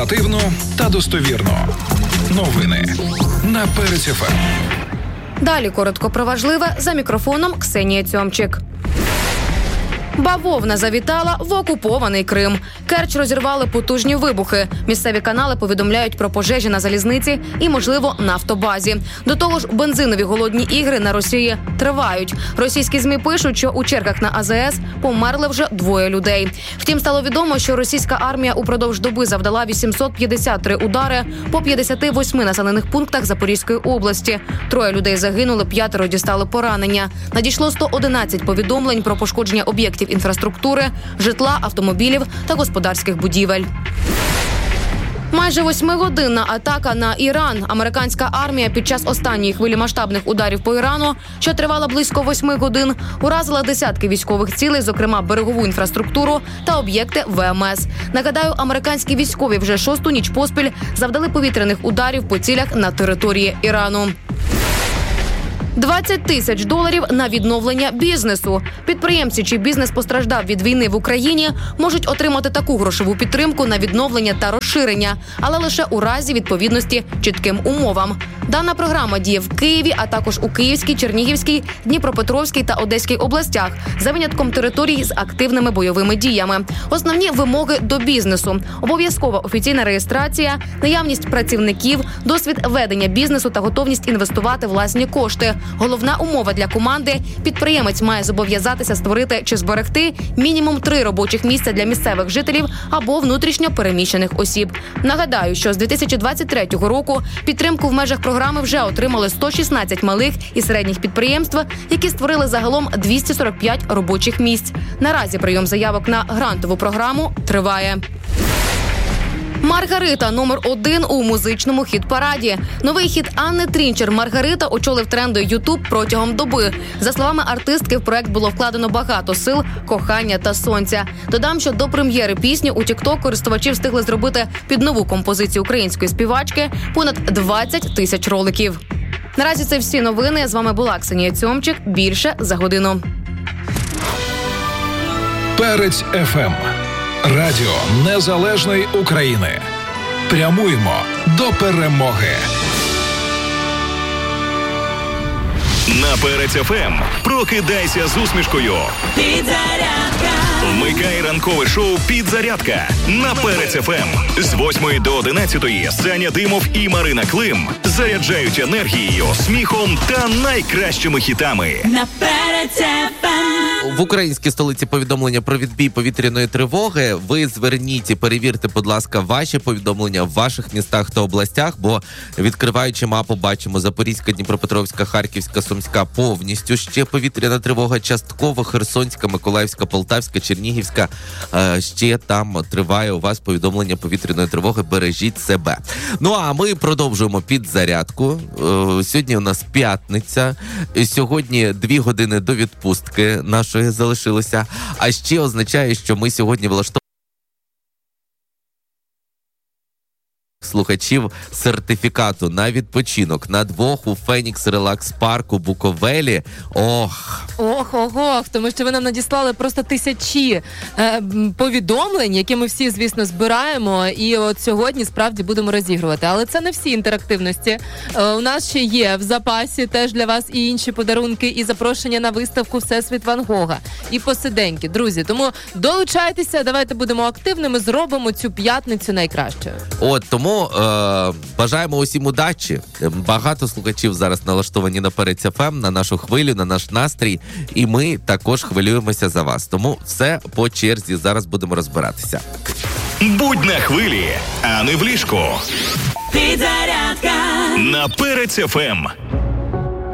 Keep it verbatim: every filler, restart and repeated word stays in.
Оперативно та достовірно. Новини на Перець еф ем. Далі коротко про важливе, за мікрофоном Ксенія Цьомчик. Бавовна завітала в окупований Крим. Керч розірвали потужні вибухи. Місцеві канали повідомляють про пожежі на залізниці і, можливо, нафтобазі. До того ж, бензинові голодні ігри на Росії тривають. Російські ЗМІ пишуть, що у чергах на а зе ес померли вже двоє людей. Втім, стало відомо, що російська армія упродовж доби завдала вісімсот п'ятдесят три удари по п'ятдесяти восьми населених пунктах Запорізької області. Троє людей загинули, п'ятеро дістали поранення. Надійшло сто одинадцять повідомлень про пошкодження об'єктів інфраструктури, житла, автомобілів та господарських будівель. Майже восьмигодинна атака на Іран. Американська армія під час останньої хвилі масштабних ударів по Ірану, що тривала близько восьми годин, уразила десятки військових цілей, зокрема берегову інфраструктуру та об'єкти ве ем ес. Нагадаю, американські військові вже шосту ніч поспіль завдали повітряних ударів по цілях на території Ірану. двадцять тисяч доларів на відновлення бізнесу. Підприємці, чий бізнес постраждав від війни в Україні, можуть отримати таку грошову підтримку на відновлення та розширення, але лише у разі відповідності чітким умовам. Дана програма діє в Києві, а також у Київській, Чернігівській, Дніпропетровській та Одеській областях, за винятком територій з активними бойовими діями. Основні вимоги до бізнесу: обов'язкова офіційна реєстрація, наявність працівників, досвід ведення бізнесу та готовність інвестувати власні кошти. Головна умова для команди – підприємець має зобов'язатися створити чи зберегти мінімум три робочих місця для місцевих жителів або внутрішньо переміщених осіб. Нагадаю, що з дві тисячі двадцять третього року підтримку в межах програми вже отримали сто шістнадцять малих і середніх підприємств, які створили загалом двісті сорок п'ять робочих місць. Наразі прийом заявок на грантову програму триває. Маргарита – номер один у музичному хіт-параді. Новий хіт Анни Трінчер «Маргарита» очолив тренди Ютуб протягом доби. За словами артистки, в проект було вкладено багато сил, кохання та сонця. Додам, що до прем'єри пісні у тік-ток користувачі встигли зробити під нову композицію української співачки понад двадцять тисяч роликів. Наразі це всі новини. З вами була Ксенія Цьомчик. Більше за годину. Перець еф ем. Радіо Незалежної України. Прямуємо до перемоги. На Перець еф ем прокидайся з усмішкою. Підзарядка. Вмикай ранкове шоу «Підзарядка» на Перець еф ем. З восьмої до одинадцятої Саня Димов і Марина Клим заряджають енергією, сміхом та найкращими хітами. На Перець еф ем. В українській столиці повідомлення про відбій повітряної тривоги. Ви зверніть і перевірте, будь ласка, ваші повідомлення в ваших містах та областях, бо, відкриваючи мапу, бачимо Запорізька, Дніпропетровська, Харківська, Сумська повністю ще повітряна тривога, частково Херсонська, Миколаївська, Полтавська, Чернігівська. Ще там триває у вас повідомлення повітряної тривоги. Бережіть себе. Ну, а ми продовжуємо підзарядку. Сьогодні у нас п'ятниця. Сьогодні дві години до відпустки нашої залишилося. А ще означає, що ми сьогодні влаштовуємо слухачів сертифікату на відпочинок на двох у Фенікс Релакс Парку Буковелі. Ох. Ох, ох, ох, тому що ви нам надіслали просто тисячі е, повідомлень, які ми всі, звісно, збираємо, і от сьогодні справді будемо розігрувати. Але це не всі інтерактивності. Е, у нас ще є в запасі теж для вас і інші подарунки, і запрошення на виставку «Всесвіт Ван Гога», і посиденьки. Друзі, тому долучайтеся, давайте будемо активними, зробимо цю п'ятницю найкращою. От, тому е, бажаємо усім удачі. Багато слухачів зараз налаштовані на Перець еф ем, на нашу хвилю, на наш настрій. І ми також хвилюємося за вас. Тому все по черзі. Зараз будемо розбиратися. Будь на хвилі, а не в ліжку. Підзарядка. На Перець еф ем.